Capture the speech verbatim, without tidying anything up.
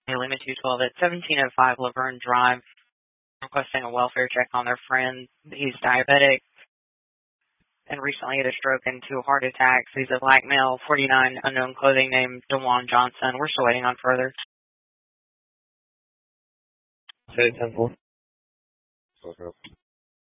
Lima two twelve at seventeen oh five Laverne Drive, requesting a welfare check on their friend. He's diabetic and recently had a stroke and two heart attacks. He's a black male, forty-nine, unknown clothing name, DeJuan Johnson. We're still waiting on further. Say ten four. Okay.